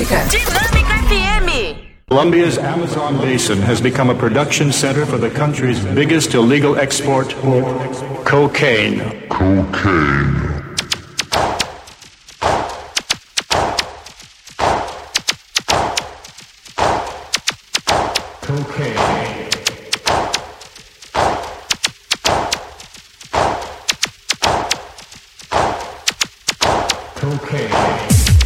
música. Dinâmica FM. Colombia's Amazon basin has become a production center for the country's biggest illegal export, cocaine. Cocaine.